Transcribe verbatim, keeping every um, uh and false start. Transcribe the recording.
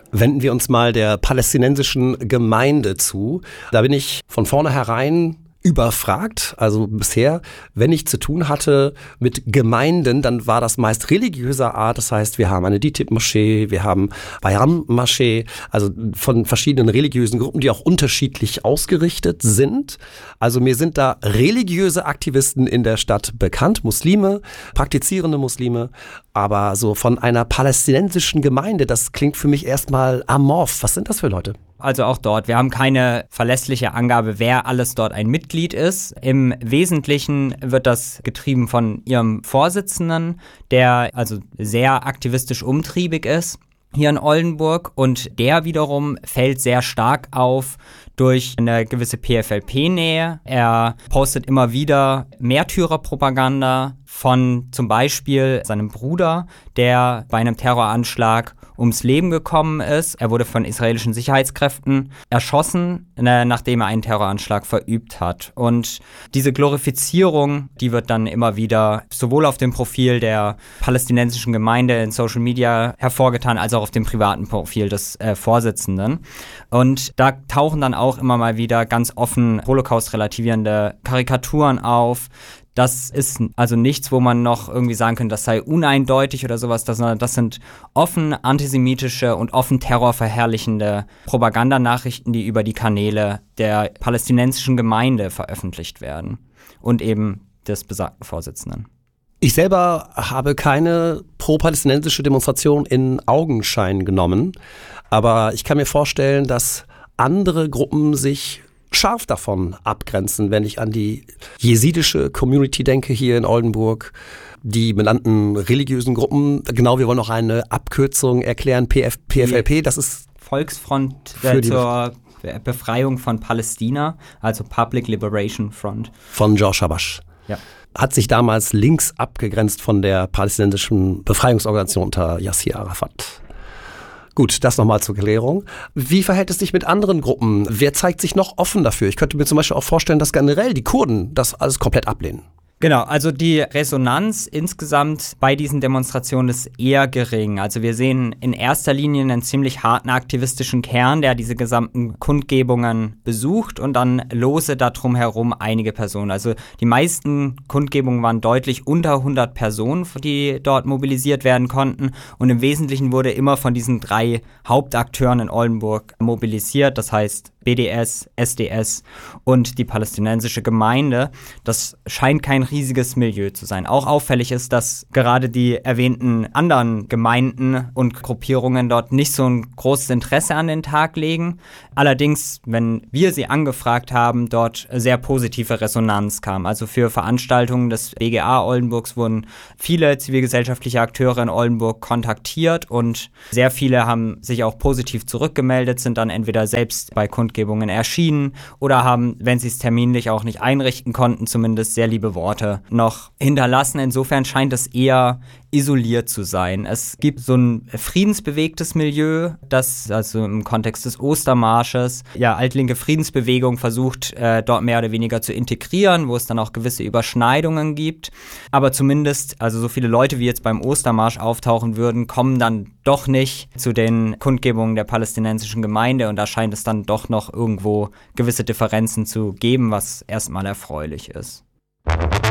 Wenden wir uns mal der palästinensischen Gemeinde zu. Da bin ich von vornherein überfragt. Also bisher, wenn ich zu tun hatte mit Gemeinden, dann war das meist religiöser Art. Das heißt, wir haben eine Ditib-Moschee, wir haben Bayram-Moschee, also von verschiedenen religiösen Gruppen, die auch unterschiedlich ausgerichtet sind. Also mir sind da religiöse Aktivisten in der Stadt bekannt, Muslime, praktizierende Muslime, aber so von einer palästinensischen Gemeinde, das klingt für mich erstmal amorph. Was sind das für Leute? Also auch dort. Wir haben keine verlässliche Angabe, wer alles dort ein Mitglied ist. Im Wesentlichen wird das getrieben von ihrem Vorsitzenden, der also sehr aktivistisch umtriebig ist hier in Oldenburg, und der wiederum fällt sehr stark auf durch eine gewisse P F L P-Nähe. Er postet immer wieder Märtyrerpropaganda von zum Beispiel seinem Bruder, der bei einem Terroranschlag ums Leben gekommen ist. Er wurde von israelischen Sicherheitskräften erschossen, nachdem er einen Terroranschlag verübt hat. Und diese Glorifizierung, die wird dann immer wieder sowohl auf dem Profil der palästinensischen Gemeinde in Social Media hervorgetan, als auch auf dem privaten Profil des äh, Vorsitzenden. Und da tauchen dann auch immer mal wieder ganz offen Holocaust-relativierende Karikaturen auf. Das ist also nichts, wo man noch irgendwie sagen könnte, das sei uneindeutig oder sowas, sondern das sind offen antisemitische und offen terrorverherrlichende Propagandanachrichten, die über die Kanäle der palästinensischen Gemeinde veröffentlicht werden und eben des besagten Vorsitzenden. Ich selber habe keine pro-palästinensische Demonstration in Augenschein genommen, aber ich kann mir vorstellen, dass andere Gruppen sich scharf davon abgrenzen, wenn ich an die jesidische Community denke hier in Oldenburg, die benannten religiösen Gruppen. Genau, wir wollen noch eine Abkürzung erklären, P F, P F L P, das ist Volksfront äh, zur Befreiung von Palästina, also Public Liberation Front. Von George Habash. Ja. Hat sich damals links abgegrenzt von der palästinensischen Befreiungsorganisation unter Yassir Arafat. Gut, das nochmal zur Klärung. Wie verhält es sich mit anderen Gruppen? Wer zeigt sich noch offen dafür? Ich könnte mir zum Beispiel auch vorstellen, dass generell die Kurden das alles komplett ablehnen. Genau, also die Resonanz insgesamt bei diesen Demonstrationen ist eher gering. Also wir sehen in erster Linie einen ziemlich harten aktivistischen Kern, der diese gesamten Kundgebungen besucht, und dann lose darum herum einige Personen. Also die meisten Kundgebungen waren deutlich unter hundert Personen, die dort mobilisiert werden konnten, und im Wesentlichen wurde immer von diesen drei Hauptakteuren in Oldenburg mobilisiert, das heißt B D S, S D S und die palästinensische Gemeinde. Das scheint kein riesiges Milieu zu sein. Auch auffällig ist, dass gerade die erwähnten anderen Gemeinden und Gruppierungen dort nicht so ein großes Interesse an den Tag legen. Allerdings, wenn wir sie angefragt haben, dort sehr positive Resonanz kam. Also für Veranstaltungen des B G A Oldenburgs wurden viele zivilgesellschaftliche Akteure in Oldenburg kontaktiert, und sehr viele haben sich auch positiv zurückgemeldet, sind dann entweder selbst bei Kundgebungen erschienen oder haben, wenn sie es terminlich auch nicht einrichten konnten, zumindest sehr liebe Worte noch hinterlassen. Insofern scheint es eher isoliert zu sein. Es gibt so ein friedensbewegtes Milieu, das also im Kontext des Ostermarsches, ja, altlinke Friedensbewegung versucht, äh, dort mehr oder weniger zu integrieren, wo es dann auch gewisse Überschneidungen gibt. Aber zumindest, also so viele Leute, wie jetzt beim Ostermarsch auftauchen würden, kommen dann doch nicht zu den Kundgebungen der palästinensischen Gemeinde, und da scheint es dann doch noch irgendwo gewisse Differenzen zu geben, was erstmal erfreulich ist.